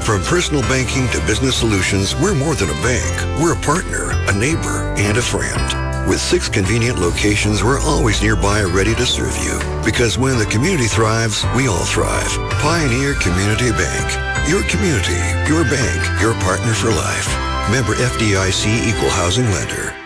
From personal banking to business solutions, we're more than a bank. We're a partner, a neighbor, and a friend. With 6 convenient locations, we're always nearby ready to serve you. Because when the community thrives, we all thrive. Pioneer Community Bank. Your community, your bank, your partner for life. Member FDIC Equal Housing Lender.